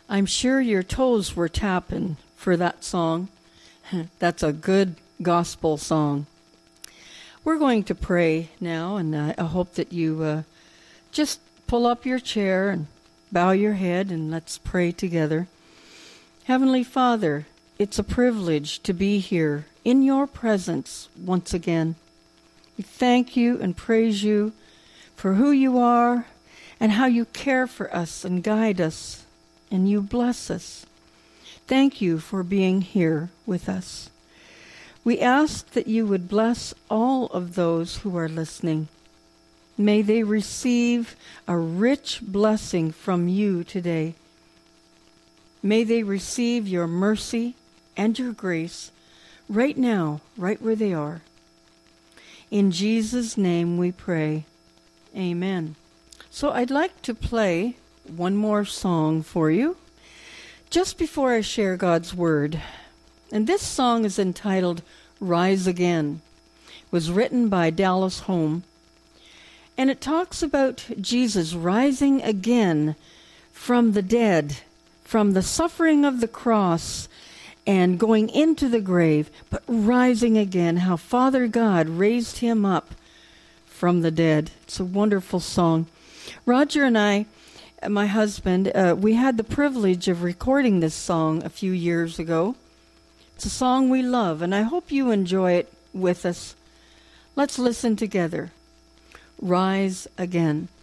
I'm sure your toes were tapping for that song. That's a good gospel song. We're going to pray now, and I hope that you just pull up your chair and bow your head, and let's pray together. Heavenly Father, it's a privilege to be here in your presence once again. We thank you and praise you for who you are and how you care for us and guide us, and you bless us. Thank you for being here with us. We ask that you would bless all of those who are listening. May they receive a rich blessing from you today. May they receive your mercy and your grace right now, right where they are. In Jesus' name we pray. Amen. So I'd like to play one more song for you just before I share God's Word. And this song is entitled Rise Again. It was written by Dallas Home. And it talks about Jesus rising again from the dead, from the suffering of the cross and going into the grave, but rising again, how Father God raised him up from the dead. It's a wonderful song. Roger and I, my husband, we had the privilege of recording this song a few years ago. It's a song we love, and I hope you enjoy it with us. Let's listen together. Rise Again.